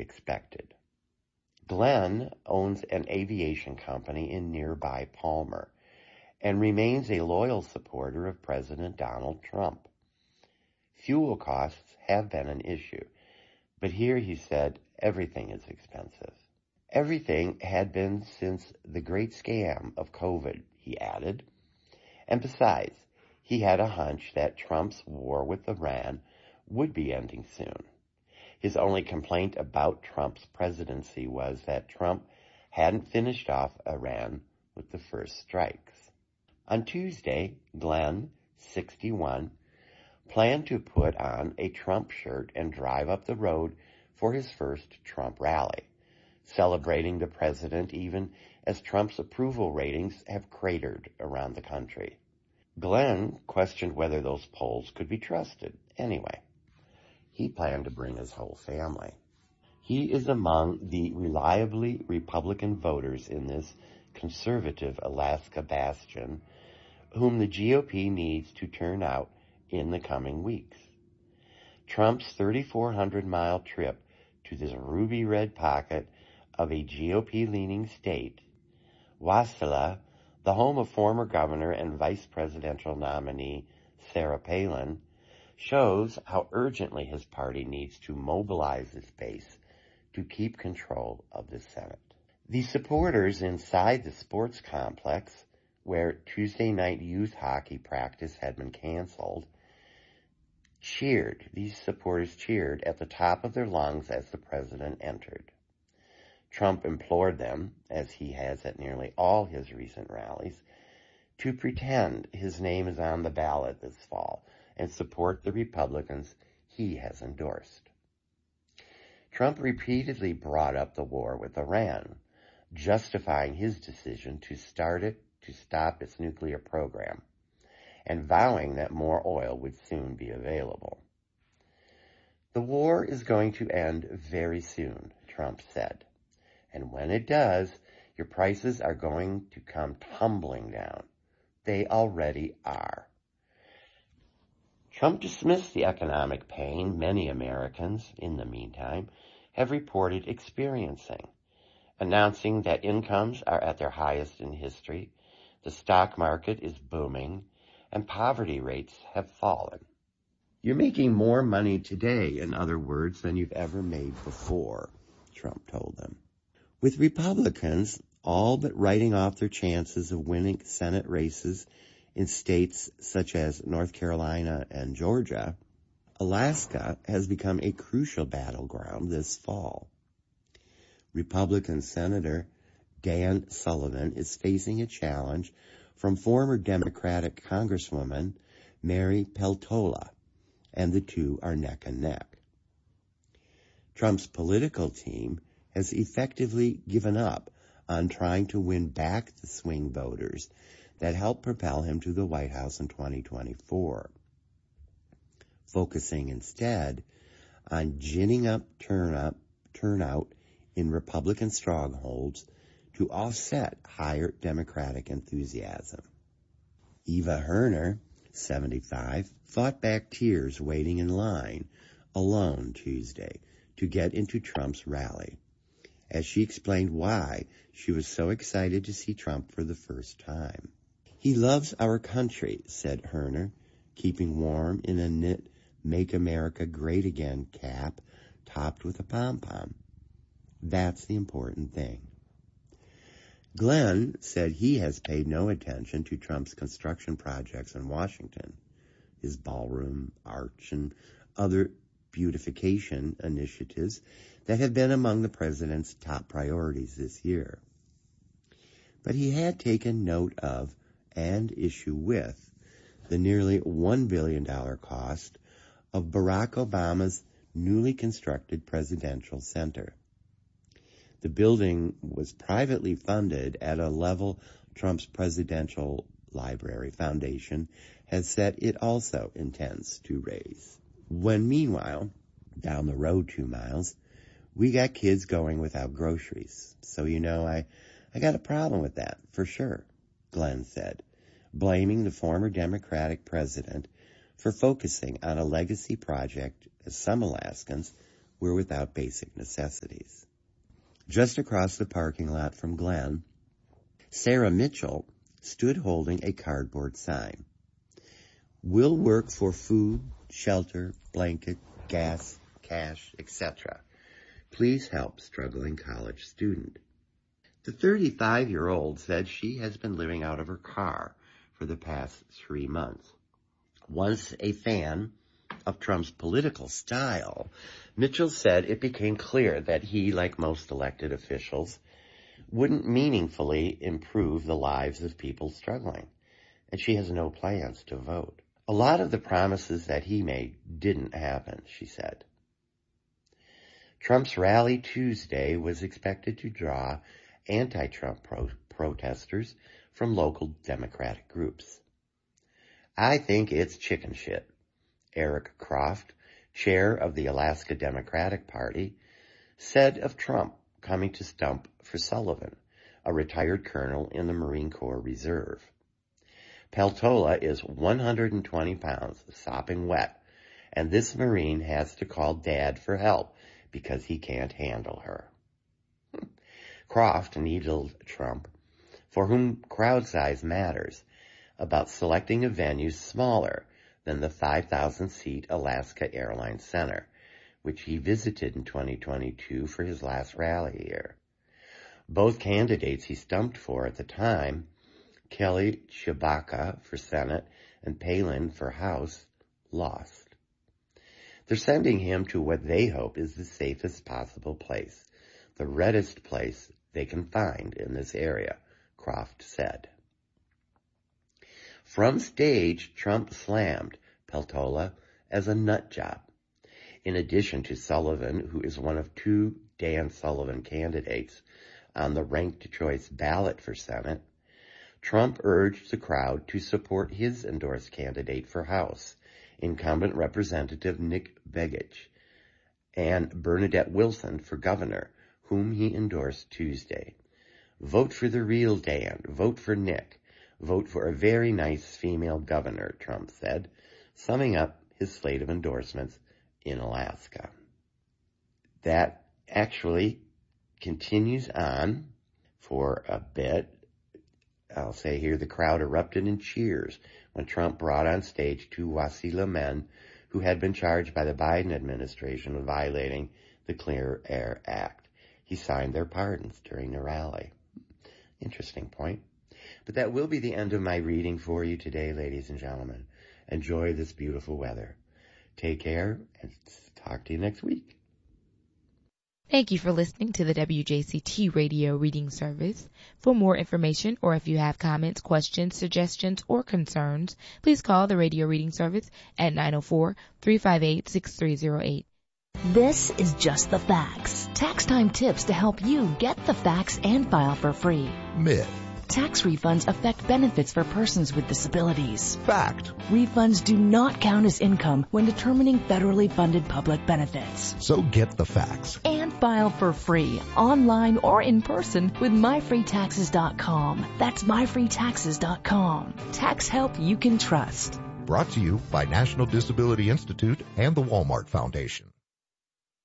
expected. Glenn owns an aviation company in nearby Palmer and remains a loyal supporter of President Donald Trump. Fuel costs have been an issue, but here he said everything is expensive. Everything had been since the great scam of COVID, he added. And besides, he had a hunch that Trump's war with Iran would be ending soon. His only complaint about Trump's presidency was that Trump hadn't finished off Iran with the first strikes. On Tuesday, Glenn, 61, planned to put on a Trump shirt and drive up the road for his first Trump rally, celebrating the president even as Trump's approval ratings have cratered around the country. Glenn questioned whether those polls could be trusted. Anyway, he planned to bring his whole family. He is among the reliably Republican voters in this conservative Alaska bastion whom the GOP needs to turn out in the coming weeks. Trump's 3,400-mile trip to this ruby red pocket of a GOP-leaning state, Wasilla, the home of former governor and vice presidential nominee Sarah Palin, shows how urgently his party needs to mobilize its base to keep control of the Senate. The supporters inside the sports complex, where Tuesday night youth hockey practice had been canceled, These supporters cheered at the top of their lungs as the president entered. Trump implored them, as he has at nearly all his recent rallies, to pretend his name is on the ballot this fall and support the Republicans he has endorsed. Trump repeatedly brought up the war with Iran, justifying his decision to start it to stop its nuclear program, and vowing that more oil would soon be available. The war is going to end very soon, Trump said. And when it does, your prices are going to come tumbling down. They already are. Trump dismissed the economic pain many Americans, in the meantime, have reported experiencing, announcing that incomes are at their highest in history, the stock market is booming, and poverty rates have fallen. You're making more money today, in other words, than you've ever made before, Trump told them. With Republicans all but writing off their chances of winning Senate races in states such as North Carolina and Georgia, Alaska has become a crucial battleground this fall. Republican Senator Dan Sullivan is facing a challenge from former Democratic Congresswoman Mary Peltola, and the two are neck and neck. Trump's political team has effectively given up on trying to win back the swing voters that helped propel him to the White House in 2024, focusing instead on ginning up turnout in Republican strongholds to offset higher Democratic enthusiasm. Eva Herner, 75, fought back tears waiting in line alone Tuesday to get into Trump's rally, as she explained why she was so excited to see Trump for the first time. He loves our country, said Herner, keeping warm in a knit Make America Great Again cap topped with a pom-pom. That's the important thing. Glenn said he has paid no attention to Trump's construction projects in Washington, his ballroom, arch, and other beautification initiatives that have been among the president's top priorities this year. But he had taken note of and issue with the nearly $1 billion cost of Barack Obama's newly constructed presidential center. The building was privately funded at a level Trump's Presidential Library Foundation has said it also intends to raise. When meanwhile, down the road 2 miles, we got kids going without groceries. So, I got a problem with that, for sure, Glenn said, blaming the former Democratic president for focusing on a legacy project, as some Alaskans were without basic necessities. Just across the parking lot from Glenn, Sarah Mitchell stood holding a cardboard sign. "We'll work for food, shelter, blanket, gas, cash, etc. Please help struggling college student." The 35-year-old said she has been living out of her car for the past 3 months. Once a fan of Trump's political style, Mitchell said it became clear that he, like most elected officials, wouldn't meaningfully improve the lives of people struggling, and she has no plans to vote. "A lot of the promises that he made didn't happen," she said. Trump's rally Tuesday was expected to draw anti-Trump protesters from local Democratic groups. "I think it's chicken shit," Eric Croft, chair of the Alaska Democratic Party, said of Trump coming to stump for Sullivan, a retired colonel in the Marine Corps Reserve. Peltola is 120 pounds, sopping wet, and this Marine has to call Dad for help because he can't handle her. Croft needled Trump, for whom crowd size matters, about selecting a venue smaller than the 5,000-seat Alaska Airlines Center, which he visited in 2022 for his last rally year. Both candidates he stumped for at the time, Kelly Tshibaka for Senate and Palin for House, lost. They're sending him to what they hope is the safest possible place, the reddest place they can find in this area, Croft said. From stage, Trump slammed Peltola as a nut job. In addition to Sullivan, who is one of 2 Dan Sullivan candidates on the ranked choice ballot for Senate, Trump urged the crowd to support his endorsed candidate for House, incumbent Representative Nick Begich, and Bernadette Wilson for governor, whom he endorsed Tuesday. "Vote for the real Dan. Vote for Nick. Vote for a very nice female governor," Trump said, summing up his slate of endorsements in Alaska. That actually continues on for a bit. I'll say here the crowd erupted in cheers when Trump brought on stage 2 Wasilla men who had been charged by the Biden administration with violating the Clear Air Act. He signed their pardons during the rally. Interesting point. But that will be the end of my reading for you today, ladies and gentlemen. Enjoy this beautiful weather. Take care and talk to you next week. Thank you for listening to the WJCT Radio Reading Service. For more information or if you have comments, questions, suggestions, or concerns, please call the Radio Reading Service at 904-358-6308. This is Just the Facts. Tax time tips to help you get the facts and file for free. Myth. Tax refunds affect benefits for persons with disabilities. Fact. Refunds do not count as income when determining federally funded public benefits. So get the facts. And file for free, online or in person with myfreetaxes.com. That's myfreetaxes.com. Tax help you can trust. Brought to you by National Disability Institute and the Walmart Foundation.